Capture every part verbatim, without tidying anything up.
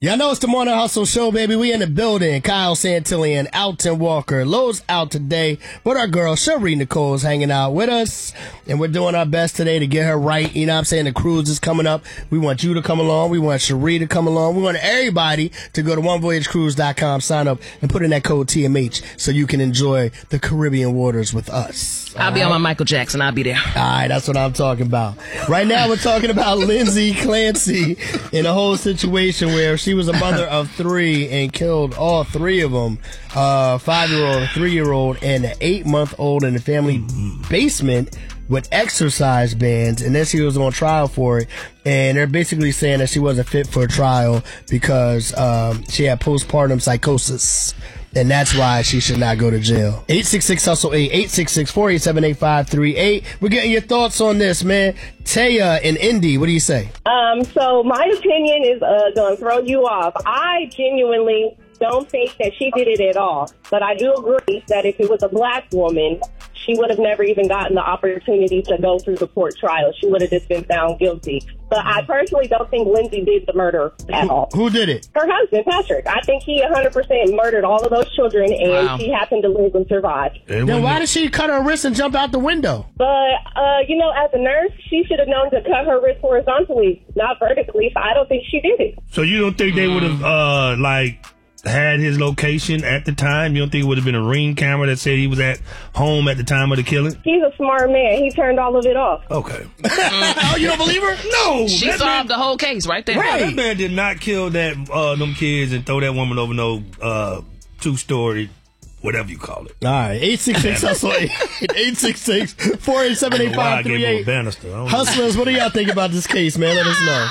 Y'all know it's the Morning Hustle Show, baby. We in the building. Kyle Santillan, Alton Walker. Lowe's out today, but our girl, Cherie Nicole's hanging out with us. And we're doing our best today to get her right. You know what I'm saying? The cruise is coming up. We want you to come along. We want Cherie to come along. We want everybody to go to one voyage cruise dot com, sign up, and put in that code T M H so you can enjoy the Caribbean waters with us. I'll be right? on my Michael Jackson. I'll be there. All right, that's what I'm talking about. Right now, we're talking about Lindsay Clancy in a whole situation where she was a mother of three and killed all three of them, uh, five-year-old, a three-year-old, and an eight-month-old in the family basement with exercise bands, and then she was on trial for it. And they're basically saying that she wasn't fit for a trial because um, she had postpartum psychosis. And that's why she should not go to jail. eight six six hustle eight, eight six six, four eight seven, eight five three eight. We're getting your thoughts on this, man. Taya in Indy, what do you say? Um, so my opinion is uh, going to throw you off. I genuinely don't think that she did it at all. But I do agree that if it was a black woman, she would have never even gotten the opportunity to go through the court trial. She would have just been found guilty. But I personally don't think Lindsay did the murder at all. Who did it? Her husband, Patrick. I think he one hundred percent murdered all of those children, and Wow. she happened to live and survive. Then why did she cut her wrist and jump out the window? But, uh, you know, as a nurse, she should have known to cut her wrist horizontally, not vertically. So I don't think she did it. So you don't think they would have, uh, like, had his location at the time? You don't think it would have been a Ring camera that said he was at home at the time of the killing? He's a smart man. He turned all of it off. Okay. Oh, you don't believe her? No! She that solved man, the whole case right there. right. That man did not kill that uh, them kids and throw that woman over no uh, two-story, whatever you call it. All right, eight six six hustle eight, eight six six, four eight seven, eight five three eight. Hustlers, what do y'all think about this case, man? Let us know.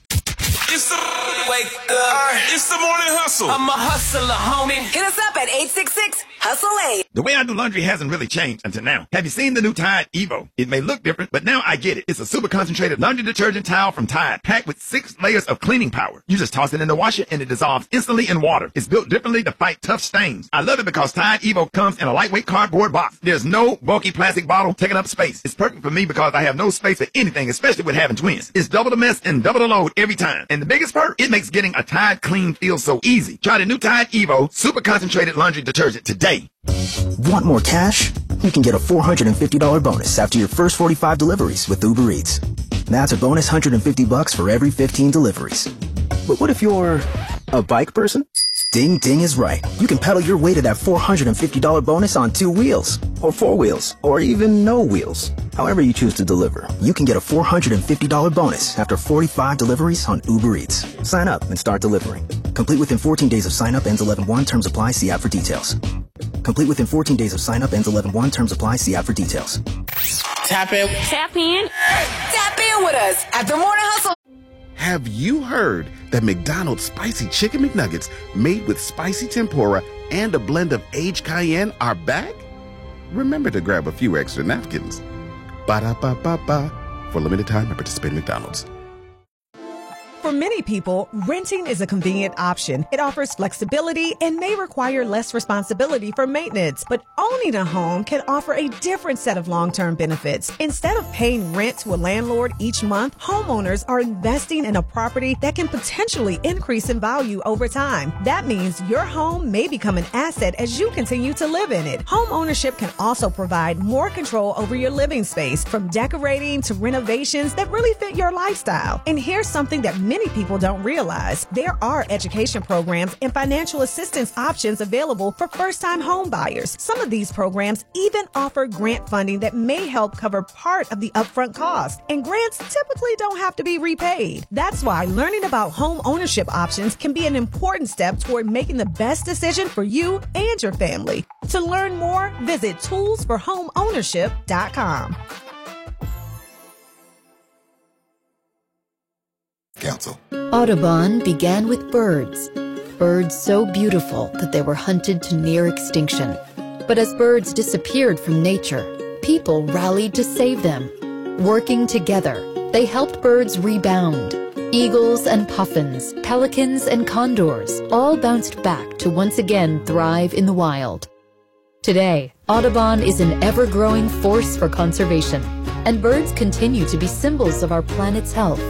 It's the wake up. It's the morning hustle. I'm a hustler, homie. Hit us up at eight six six hustle eight. The way I do laundry hasn't really changed until now. Have you seen the new Tide Evo? It may look different, but now I get it. It's a super concentrated laundry detergent towel from Tide, packed with six layers of cleaning power. You just toss it in the washer and it dissolves instantly in water. It's built differently to fight tough stains. I love it because Tide Evo comes in a lightweight cardboard box. There's no bulky plastic bottle taking up space. It's perfect for me because I have no space for anything, especially with having twins. It's double the mess and double the load every time. And the biggest perk, it makes getting a Tide clean feel so easy. Try the new Tide Evo super concentrated laundry detergent today. Want more cash? You can get a four hundred fifty dollars bonus after your first forty-five deliveries with Uber Eats. That's a bonus one hundred fifty bucks for every fifteen deliveries. But what if you're a bike person? Ding Ding is right. You can pedal your way to that four hundred fifty dollars bonus on two wheels, or four wheels, or even no wheels. However you choose to deliver, you can get a four hundred fifty dollars bonus after forty-five deliveries on Uber Eats. Sign up and start delivering. Complete within fourteen days of sign up, ends eleven one. Terms apply. See app for details. Complete within fourteen days of sign up, ends eleven one. Terms apply. See app for details. Tap in. Tap in. Tap in with us at the Morning Hustle. Have you heard that McDonald's Spicy Chicken McNuggets made with spicy tempura and a blend of aged cayenne are back? Remember to grab a few extra napkins. Ba-da-ba-ba-ba. For limited time at participating McDonald's. For many people, renting is a convenient option. It offers flexibility and may require less responsibility for maintenance. But owning a home can offer a different set of long-term benefits. Instead of paying rent to a landlord each month, homeowners are investing in a property that can potentially increase in value over time. That means your home may become an asset as you continue to live in it. Home ownership can also provide more control over your living space, from decorating to renovations that really fit your lifestyle. And here's something that many people don't realize. There are education programs and financial assistance options available for first-time home buyers. Some of these programs even offer grant funding that may help cover part of the upfront cost. And grants typically don't have to be repaid. That's why learning about home ownership options can be an important step toward making the best decision for you and your family. To learn more, visit tools for home ownership dot com. Council. Audubon began with birds. Birds so beautiful that they were hunted to near extinction. But as birds disappeared from nature, people rallied to save them. Working together, they helped birds rebound. Eagles and puffins, pelicans and condors all bounced back to once again thrive in the wild. Today, Audubon is an ever-growing force for conservation, and birds continue to be symbols of our planet's health.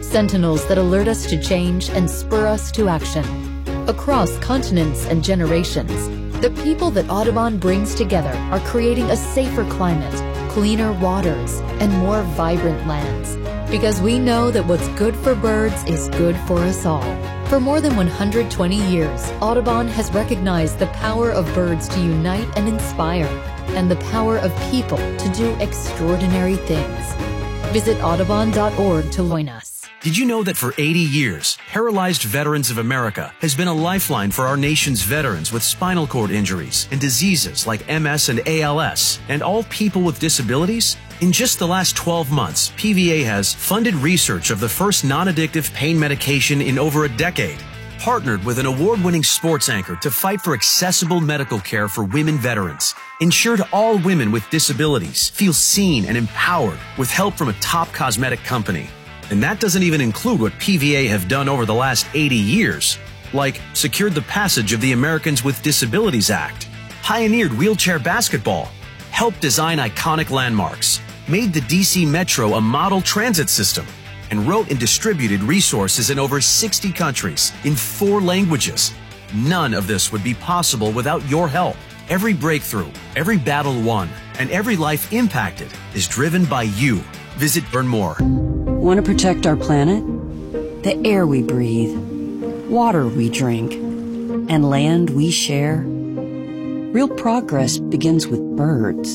sentinels that alert us to change and spur us to action. Across continents and generations, the people that Audubon brings together are creating a safer climate, cleaner waters, and more vibrant lands. Because we know that what's good for birds is good for us all. For more than one hundred twenty years, Audubon has recognized the power of birds to unite and inspire, and the power of people to do extraordinary things. Visit audubon dot org to join us. Did you know that for eighty years, Paralyzed Veterans of America has been a lifeline for our nation's veterans with spinal cord injuries and diseases like M S and A L S, and all people with disabilities? In just the last twelve months, P V A has funded research of the first non-addictive pain medication in over a decade, partnered with an award-winning sports anchor to fight for accessible medical care for women veterans, ensured all women with disabilities feel seen and empowered with help from a top cosmetic company. And that doesn't even include what P V A have done over the last eighty years, like secured the passage of the Americans with Disabilities Act, pioneered wheelchair basketball, helped design iconic landmarks, made the D C Metro a model transit system, and wrote and distributed resources in over sixty countries in four languages. None of this would be possible without your help. Every breakthrough, every battle won, and every life impacted is driven by you. Visit Learn More. Want to protect our planet? The air we breathe, water we drink, and land we share? Real progress begins with birds.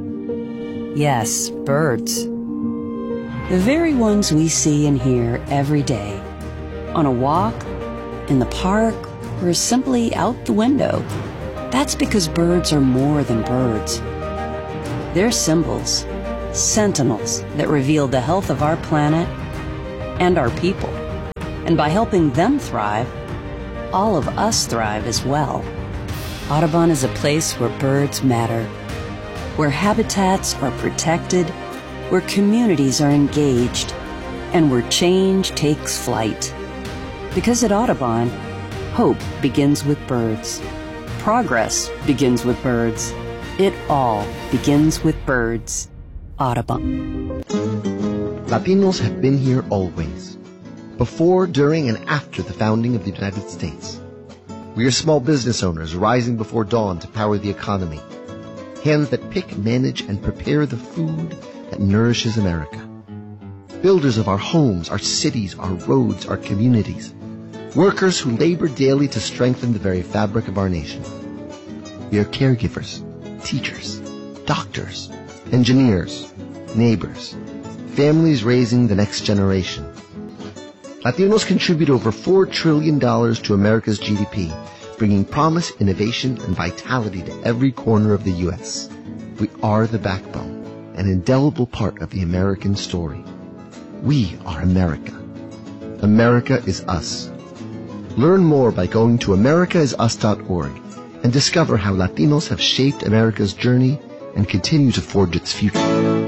Yes, birds. The very ones we see and hear every day. On a walk, in the park, or simply out the window. That's because birds are more than birds. They're symbols, sentinels that reveal the health of our planet and our people. And by helping them thrive, all of us thrive as well. Audubon is a place where birds matter, where habitats are protected, where communities are engaged, and where change takes flight. Because at Audubon, hope begins with birds. Progress begins with birds. It all begins with birds. Audubon. Latinos have been here always. Before, during, and after the founding of the United States. We are small business owners rising before dawn to power the economy. Hands that pick, manage, and prepare the food that nourishes America. Builders of our homes, our cities, our roads, our communities. Workers who labor daily to strengthen the very fabric of our nation. We are caregivers, teachers, doctors, engineers, neighbors, families raising the next generation. Latinos contribute over four trillion dollars to America's G D P, bringing promise, innovation, and vitality to every corner of the U S We are the backbone, an indelible part of the American story. We are America. America is us. Learn more by going to america is us dot org and discover how Latinos have shaped America's journey and continue to forge its future.